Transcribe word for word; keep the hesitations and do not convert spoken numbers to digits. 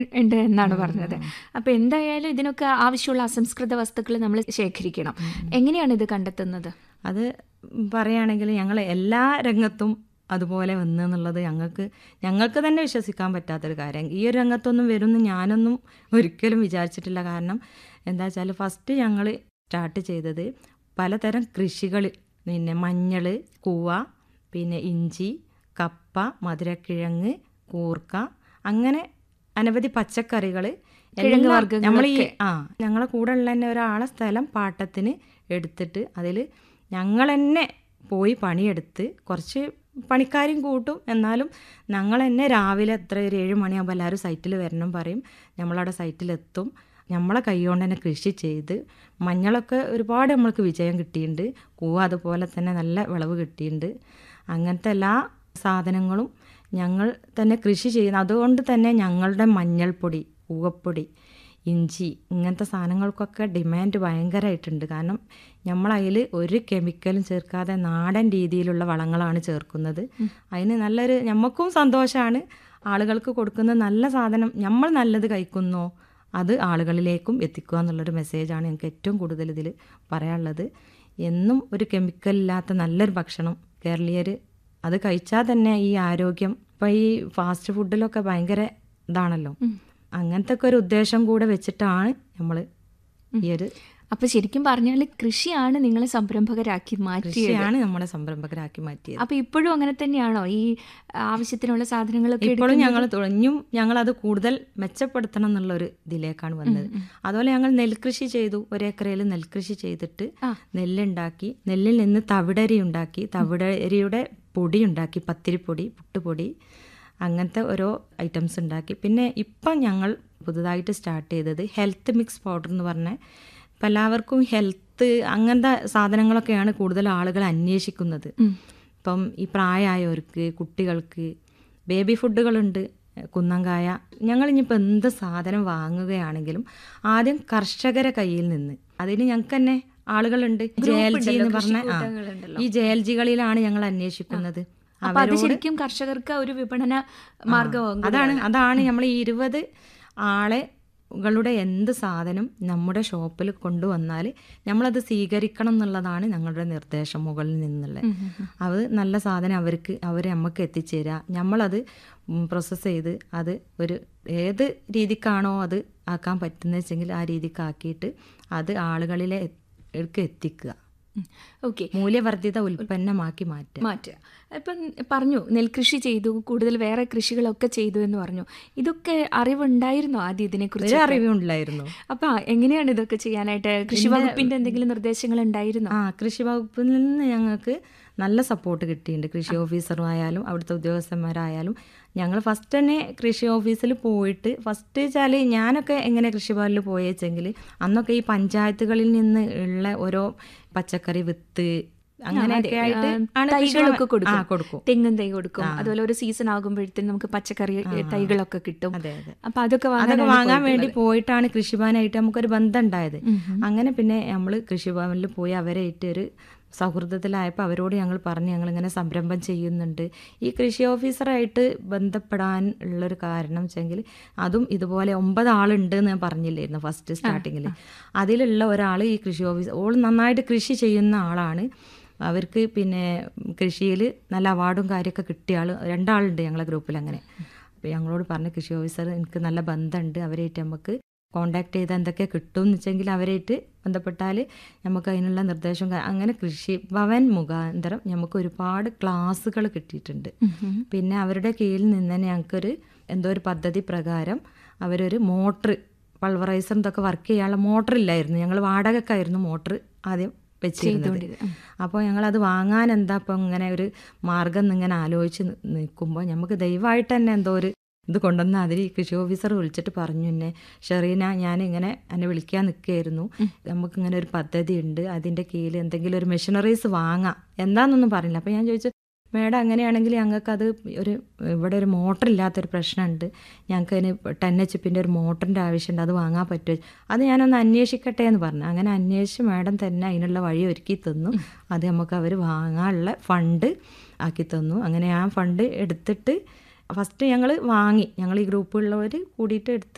ഉണ്ട് എന്നാണ് പറഞ്ഞത്. അപ്പോൾ എന്തായാലും ഇതിനൊക്കെ ആവശ്യമുള്ള അസംസ്കൃത വസ്തുക്കൾ നമ്മൾ ശേഖരിക്കണം. എങ്ങനെയാണ് ഇത് കണ്ടെത്തുന്നത്? അത് പറയുകയാണെങ്കിൽ ഞങ്ങൾ എല്ലാ രംഗത്തും അതുപോലെ വന്നു എന്നുള്ളത് ഞങ്ങൾക്ക് ഞങ്ങൾക്ക് തന്നെ വിശ്വസിക്കാൻ പറ്റാത്തൊരു കാര്യം. ഈ ഒരു രംഗത്തൊന്നും വരുമെന്ന് ഞാനൊന്നും ഒരിക്കലും വിചാരിച്ചിട്ടില്ല. കാരണം എന്താ വെച്ചാൽ ഫസ്റ്റ് ഞങ്ങൾ സ്റ്റാർട്ട് ചെയ്തത് പലതരം കൃഷികൾ, പിന്നെ മഞ്ഞൾ, കൂവ, പിന്നെ ഇഞ്ചി, കപ്പ, മധുരക്കിഴങ്ങ്, കൂർക്ക, അങ്ങനെ അനവധി പച്ചക്കറികൾ, നമ്മൾ ഈ ആ ഞങ്ങളെ കൂടെ ഉള്ള തന്നെ ഒരാളെ സ്ഥലം പാട്ടത്തിന് എടുത്തിട്ട് അതിൽ ഞങ്ങൾ തന്നെ പോയി പണിയെടുത്ത്, കുറച്ച് പണിക്കാരും കൂട്ടും, എന്നാലും ഞങ്ങൾ തന്നെ രാവിലെ എത്ര ഒരു ഏഴ് മണിയാകുമ്പോൾ എല്ലാവരും സൈറ്റിൽ വരണം പറയും. നമ്മളവിടെ സൈറ്റിലെത്തും. നമ്മളെ കൈകൊണ്ട് തന്നെ കൃഷി ചെയ്ത് മഞ്ഞളൊക്കെ ഒരുപാട് നമ്മൾക്ക് വിജയം കിട്ടിയിട്ടുണ്ട്. കൂവ അതുപോലെ തന്നെ നല്ല വിളവ് കിട്ടിയിട്ടുണ്ട്. അങ്ങനത്തെ എല്ലാ സാധനങ്ങളും ഞങ്ങൾ തന്നെ കൃഷി ചെയ്യുന്നു. അതുകൊണ്ട് തന്നെ ഞങ്ങളുടെ മഞ്ഞൾപ്പൊടി, കൂവപ്പൊടി, ഇഞ്ചി, ഇങ്ങനത്തെ സാധനങ്ങൾക്കൊക്കെ ഡിമാൻഡ് ഭയങ്കരമായിട്ടുണ്ട്. കാരണം നമ്മളതിൽ ഒരു കെമിക്കലും ചേർക്കാതെ നാടൻ രീതിയിലുള്ള വളങ്ങളാണ് ചേർക്കുന്നത്. അതിന് നല്ലൊരു നമുക്കും സന്തോഷമാണ്. ആളുകൾക്ക് കൊടുക്കുന്ന നല്ല സാധനം നമ്മൾ നല്ലത് കഴിക്കുന്നോ അത് ആളുകളിലേക്കും എത്തിക്കുക എന്നുള്ളൊരു മെസ്സേജാണ് എനിക്ക് ഏറ്റവും കൂടുതൽ ഇതിൽ പറയാനുള്ളത്. എന്നും ഒരു കെമിക്കലില്ലാത്ത നല്ലൊരു ഭക്ഷണം കേരളീയർ അത് കഴിച്ചാൽ തന്നെ ഈ ആരോഗ്യം, ഇപ്പം ഈ ഫാസ്റ്റ് ഫുഡിലൊക്കെ ഭയങ്കര ഇതാണല്ലോ, അങ്ങനത്തെ ഒക്കെ ഒരു ഉദ്ദേശം കൂടെ വെച്ചിട്ടാണ് നമ്മൾ ഈ ഒരു. അപ്പോൾ ശരിക്കും പറഞ്ഞാൽ കൃഷിയാണ് നിങ്ങളെ സംരംഭകരാക്കി മാറ്റിയത്. കൃഷിയാണ് നമ്മളെ സംരംഭകരാക്കി മാറ്റിയത്. അപ്പോൾ ഇപ്പോഴും അങ്ങനെ തന്നെയാണോ? ഈ ആവശ്യത്തിനുള്ള സാധനങ്ങളൊക്കെ ഇപ്പോഴും ഞങ്ങൾ തുടങ്ങിയും ഞങ്ങളത് കൂടുതൽ മെച്ചപ്പെടുത്തണം എന്നുള്ളൊരു ഇതിലേക്കാണ് വന്നത്. അതുപോലെ ഞങ്ങൾ നെൽകൃഷി ചെയ്തു. ഒരേക്കറയിൽ നെൽകൃഷി ചെയ്തിട്ട് നെല്ലുണ്ടാക്കി, നെല്ലിൽ നിന്ന് തവിടരി ഉണ്ടാക്കി, തവിടരിയുടെ പൊടി ഉണ്ടാക്കി, പത്തിരിപ്പൊടി, പുട്ടുപൊടി, അങ്ങനത്തെ ഓരോ ഐറ്റംസ് ഉണ്ടാക്കി. പിന്നെ ഇപ്പം ഞങ്ങൾ പുതുതായിട്ട് സ്റ്റാർട്ട് ചെയ്തത് ഹെൽത്ത് മിക്സ് പൗഡർ എന്ന് പറഞ്ഞ, ഇപ്പം എല്ലാവർക്കും ഹെൽത്ത് അങ്ങനത്തെ സാധനങ്ങളൊക്കെയാണ് കൂടുതൽ ആളുകൾ അന്വേഷിക്കുന്നത്. ഇപ്പം ഈ പ്രായമായവർക്ക്, കുട്ടികൾക്ക് ബേബി ഫുഡുകളുണ്ട്, കുന്നങ്കായ. ഞങ്ങളിനിപ്പോൾ എന്ത് സാധനം വാങ്ങുകയാണെങ്കിലും ആദ്യം കർഷകരെ കയ്യിൽ നിന്ന്, അതിന് ഞങ്ങൾക്ക് തന്നെ ആളുകളുണ്ട്. ജെ എൽ ജി എന്ന് പറഞ്ഞ ഈ ജെ എൽ ജികളിലാണ് ഞങ്ങൾ അന്വേഷിക്കുന്നത്. ശരിക്കും കർഷകർക്ക് ഒരു വിപണന മാർഗം അതാണ് അതാണ് നമ്മൾ ഈ ഇരുപത് ആളുകളുടെ എന്ത് സാധനം നമ്മുടെ ഷോപ്പിൽ കൊണ്ടുവന്നാൽ നമ്മളത് സ്വീകരിക്കണം എന്നുള്ളതാണ് ഞങ്ങളുടെ നിർദ്ദേശം മുകളിൽ നിന്നുള്ള. അത് നല്ല സാധനം അവർക്ക് അവർ നമുക്ക് എത്തിച്ചേരുക, നമ്മളത് പ്രോസസ്സ് ചെയ്ത് അത് ഒരു ഏത് രീതിക്കാണോ അത് ആക്കാൻ പറ്റുന്നത് വെച്ചെങ്കിൽ ആ രീതിക്കാക്കിയിട്ട് അത് ആളുകളിലെ എത്തിക്കുക. ഓക്കെ, മൂല്യവർദ്ധിത ഉൽപ്പന്നമാക്കി മാറ്റുക മാറ്റുക ഇപ്പം പറഞ്ഞു നെൽകൃഷി ചെയ്തു, കൂടുതൽ വേറെ കൃഷികളൊക്കെ ചെയ്തു എന്ന് പറഞ്ഞു. ഇതൊക്കെ അറിവുണ്ടായിരുന്നോ ആദ്യം ഇതിനെക്കുറിച്ച്? അറിവുണ്ടായിരുന്നു. അപ്പം എങ്ങനെയാണ് ഇതൊക്കെ ചെയ്യാനായിട്ട്? കൃഷി വകുപ്പിൻ്റെ എന്തെങ്കിലും നിർദ്ദേശങ്ങൾ ഉണ്ടായിരുന്നോ? ആ കൃഷി വകുപ്പിൽ നിന്ന് ഞങ്ങൾക്ക് നല്ല സപ്പോർട്ട് കിട്ടിയിട്ടുണ്ട്. കൃഷി ഓഫീസറായാലും അവിടുത്തെ ഉദ്യോഗസ്ഥന്മാരായാലും ഞങ്ങൾ ഫസ്റ്റ് തന്നെ കൃഷി ഓഫീസിൽ പോയിട്ട്, ഫസ്റ്റ് വെച്ചാൽ ഞാനൊക്കെ എങ്ങനെ കൃഷിഭവനിൽ പോയെച്ചെങ്കിൽ അന്നൊക്കെ ഈ പഞ്ചായത്തുകളിൽ നിന്ന് ഉള്ള ഓരോ പച്ചക്കറി വിത്ത് അങ്ങനെയൊക്കെ ആയിട്ട് തൈകളൊക്കെ കൊടുക്കും. തെങ്ങും തൈ കൊടുക്കും. അതുപോലെ ഒരു സീസൺ ആകുമ്പോഴത്തേക്കും നമുക്ക് പച്ചക്കറി തൈകളൊക്കെ കിട്ടും. അപ്പൊ അതൊക്കെ അതൊക്കെ വാങ്ങാൻ വേണ്ടി പോയിട്ടാണ് കൃഷിഭവനായിട്ട് നമുക്കൊരു ബന്ധം ഉണ്ടായത്. അങ്ങനെ പിന്നെ നമ്മൾ കൃഷിഭവനിൽ പോയി അവരായിട്ട് ഒരു സൗഹൃദത്തിലായപ്പോൾ അവരോട് ഞങ്ങൾ പറഞ്ഞ് ഞങ്ങളിങ്ങനെ സംരംഭം ചെയ്യുന്നുണ്ട്. ഈ കൃഷി ഓഫീസറായിട്ട് ബന്ധപ്പെടാൻ ഉള്ളൊരു കാരണം വെച്ചെങ്കിൽ അതും ഇതുപോലെ ഒമ്പത് ആളുണ്ട് എന്ന് ഞാൻ പറഞ്ഞില്ലായിരുന്നു ഫസ്റ്റ് സ്റ്റാർട്ടിങ്ങിൽ. അതിലുള്ള ഒരാൾ ഈ കൃഷി ഓഫീസർ, ഓൾ നന്നായിട്ട് കൃഷി ചെയ്യുന്ന ആളാണ്. അവർക്ക് പിന്നെ കൃഷിയിൽ നല്ല അവാർഡും കാര്യമൊക്കെ കിട്ടിയ ആൾ രണ്ടാളുണ്ട് ഞങ്ങളെ ഗ്രൂപ്പിൽ. അങ്ങനെ അപ്പോൾ ഞങ്ങളോട് പറഞ്ഞ കൃഷി ഓഫീസർ എനിക്ക് നല്ല ബന്ധമുണ്ട്, അവരായിട്ട് നമുക്ക് കോണ്ടാക്ട് ചെയ്താൽ എന്തൊക്കെ കിട്ടും എന്ന് വെച്ചെങ്കിൽ അവരായിട്ട് ബന്ധപ്പെട്ടാൽ നമുക്ക് അതിനുള്ള നിർദ്ദേശം. അങ്ങനെ കൃഷി ഭവൻ മുഖാന്തരം നമുക്ക് ഒരുപാട് ക്ലാസ്സുകൾ കിട്ടിയിട്ടുണ്ട്. പിന്നെ അവരുടെ കീഴിൽ നിന്ന് തന്നെ ഞങ്ങൾക്കൊരു എന്തോ ഒരു പദ്ധതി പ്രകാരം അവരൊരു മോട്ടർ, പൾവറൈസർ ഇതൊക്കെ വർക്ക് ചെയ്യാനുള്ള മോട്ടർ ഇല്ലായിരുന്നു. ഞങ്ങൾ വാടകക്കായിരുന്നു മോട്ടർ ആദ്യം വെച്ചിരുന്നത്. അപ്പോൾ ഞങ്ങളത് വാങ്ങാൻ എന്താ ഇപ്പം ഇങ്ങനെ ഒരു മാർഗം എന്നിങ്ങനെ ആലോചിച്ച് നിൽക്കുമ്പോൾ നമുക്ക് ദയവായിട്ട് തന്നെ എന്തോ ഒരു ഇത് കൊണ്ടുവന്ന് അതിൽ കൃഷി ഓഫീസർ വിളിച്ചിട്ട് പറഞ്ഞു, എന്നെ ഷെറീന ഞാനിങ്ങനെ എന്നെ വിളിക്കാൻ നിൽക്കുകയായിരുന്നു, നമുക്കിങ്ങനെ ഒരു പദ്ധതി ഉണ്ട്, അതിൻ്റെ കീഴിൽ എന്തെങ്കിലും ഒരു മെഷീനറീസ് വാങ്ങാം, എന്താണെന്നൊന്നും പറഞ്ഞില്ല. അപ്പോൾ ഞാൻ ചോദിച്ചു, മേഡം അങ്ങനെയാണെങ്കിൽ ഞങ്ങൾക്കത് ഒരു ഇവിടെ ഒരു മോട്ടർ ഇല്ലാത്തൊരു പ്രശ്നമുണ്ട്, ഞങ്ങൾക്ക് അതിന് ടെൻ എച്ച് പിൻ്റെ ഒരു മോട്ടറിൻ്റെ ആവശ്യമുണ്ട്, അത് വാങ്ങാൻ പറ്റുമോ? അത് ഞാനൊന്ന് അന്വേഷിക്കട്ടെ എന്ന് പറഞ്ഞു. അങ്ങനെ അന്വേഷിച്ച് മേഡം തന്നെ അതിനുള്ള വഴി ഒരുക്കി തന്നു. അത് നമുക്ക് അവർ വാങ്ങാനുള്ള ഫണ്ട് ആക്കി തന്നു. അങ്ങനെ ആ ഫണ്ട് എടുത്തിട്ട് ഫസ്റ്റ് ഞങ്ങൾ വാങ്ങി, ഞങ്ങൾ ഈ ഗ്രൂപ്പുള്ളവർ കൂടിയിട്ട് എടുത്ത്